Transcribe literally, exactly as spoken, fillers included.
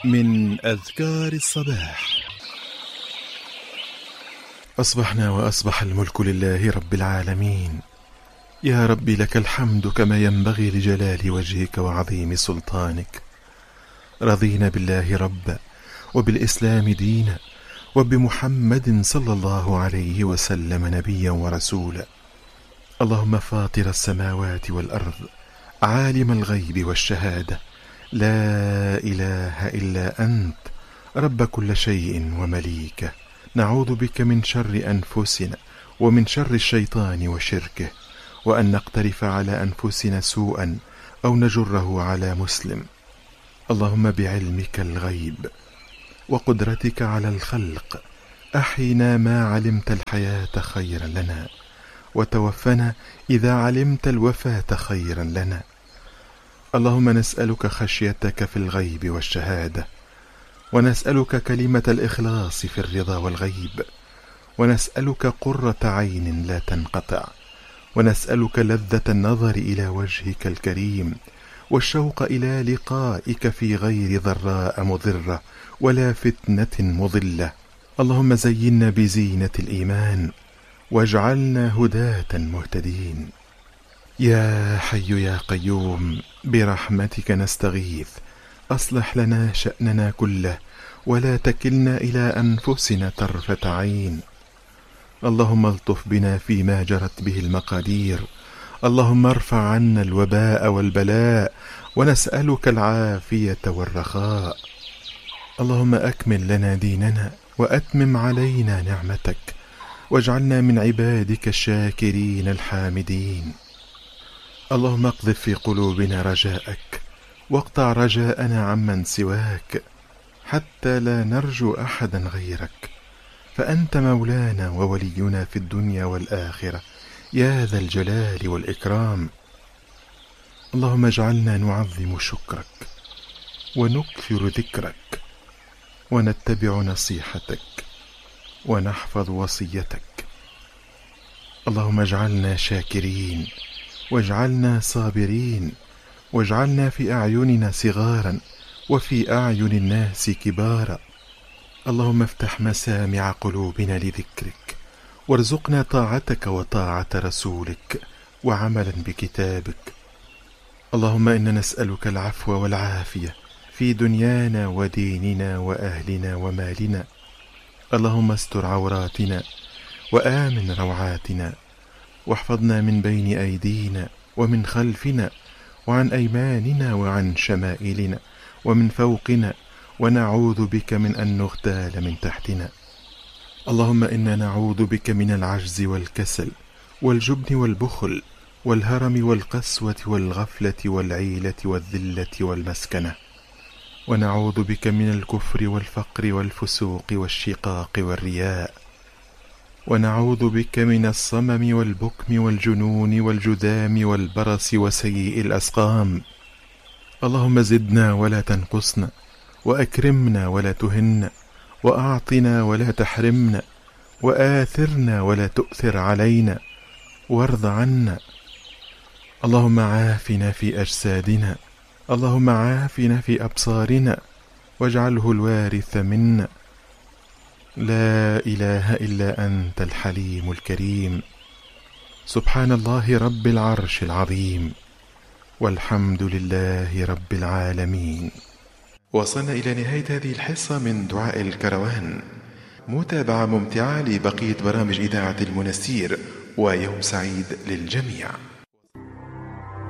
من أذكار الصباح. أصبحنا وأصبح الملك لله رب العالمين. يا رب لك الحمد كما ينبغي لجلال وجهك وعظيم سلطانك. رضينا بالله ربا، وبالإسلام دينا، وبمحمد صلى الله عليه وسلم نبيا ورسولا. اللهم فاطر السماوات والأرض، عالم الغيب والشهادة، لا إله إلا أنت، رب كل شيء ومليكه. نعوذ بك من شر أنفسنا ومن شر الشيطان وشركه، وأن نقترف على أنفسنا سوءا أو نجره على مسلم. اللهم بعلمك الغيب وقدرتك على الخلق أحينا ما علمت الحياة خيرا لنا، وتوفنا إذا علمت الوفاة خيرا لنا. اللهم نسألك خشيتك في الغيب والشهادة، ونسألك كلمة الإخلاص في الرضا والغيب، ونسألك قرة عين لا تنقطع، ونسألك لذة النظر إلى وجهك الكريم، والشوق إلى لقائك في غير ضراء مضرة ولا فتنة مضلة. اللهم زينا بزينة الإيمان، واجعلنا هداة مهتدين. يا حي يا قيوم برحمتك نستغيث، أصلح لنا شأننا كله، ولا تكلنا إلى أنفسنا طرفة عين. اللهم الطف بنا فيما جرت به المقادير. اللهم ارفع عنا الوباء والبلاء، ونسألك العافية والرخاء. اللهم أكمل لنا ديننا، وأتمم علينا نعمتك، واجعلنا من عبادك الشاكرين الحامدين. اللهم اقذف في قلوبنا رجاءك، واقطع رجاءنا عمن سواك، حتى لا نرجو أحدا غيرك، فأنت مولانا وولينا في الدنيا والآخرة يا ذا الجلال والإكرام. اللهم اجعلنا نعظم شكرك، ونكثر ذكرك، ونتبع نصيحتك، ونحفظ وصيتك. اللهم اجعلنا شاكرين، واجعلنا صابرين، واجعلنا في أعيننا صغارا، وفي أعين الناس كبارا. اللهم افتح مسامع قلوبنا لذكرك، وارزقنا طاعتك وطاعة رسولك، وعملا بكتابك. اللهم إنا نسألك العفو والعافية في دنيانا وديننا وأهلنا ومالنا. اللهم استر عوراتنا، وآمن روعاتنا، واحفظنا من بين أيدينا ومن خلفنا، وعن أيماننا وعن شمائلنا، ومن فوقنا، ونعوذ بك من أن نغتال من تحتنا. اللهم إنا نعوذ بك من العجز والكسل والجبن والبخل والهرم والقسوة والغفلة والعيلة والذلة والمسكنة، ونعوذ بك من الكفر والفقر والفسوق والشقاق والرياء، ونعوذ بك من الصمم والبكم والجنون والجذام والبرص وسيء الأسقام. اللهم زدنا ولا تنقصنا، وأكرمنا ولا تهنا، وأعطنا ولا تحرمنا، وآثرنا ولا تؤثر علينا، وارض عنا. اللهم عافنا في أجسادنا، اللهم عافنا في أبصارنا، واجعله الوارث منا. لا إله إلا أنت الحليم الكريم. سبحان الله رب العرش العظيم، والحمد لله رب العالمين. وصلنا إلى نهاية هذه الحصة من دعاء الكروان. متابعة ممتعة لبقية برامج إذاعة المنستير، ويوم سعيد للجميع.